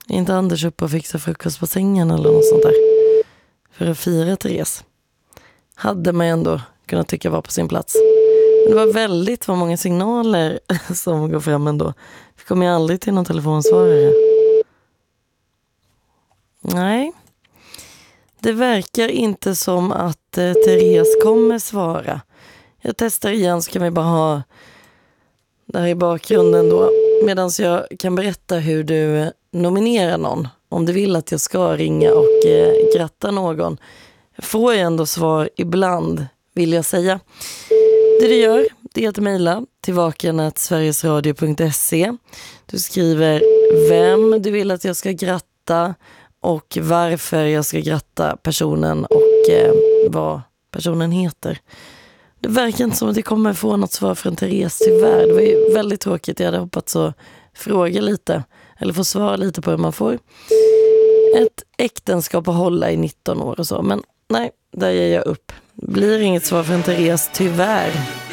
Är inte Anders uppe och fixar frukost på sängen eller något sånt där? För att fira Therese. Hade man ändå kunnat tycka var på sin plats. Men det var väldigt många signaler som går fram ändå. Vi kommer ju aldrig till någon telefonsvarare. Nej. Det verkar inte som att Therese kommer svara. Jag testar igen så kan vi bara ha det här i bakgrunden då. Medan jag kan berätta hur du nominerar någon. Om du vill att jag ska ringa och gratta någon. Får jag ändå svar ibland, vill jag säga. Det du gör, det är att mejla till vaken@sverigesradio.se. Du skriver vem du vill att jag ska gratta och varför jag ska gratta personen och vad personen heter. Det verkar inte som att jag kommer få något svar från Therese, tyvärr. Det var ju väldigt tråkigt. Jag hade hoppats att fråga lite eller få svara lite på hur man får ett äktenskap att hålla i 19 år och så. Men nej, där ger jag upp. Blir inget svar från Therese, tyvärr.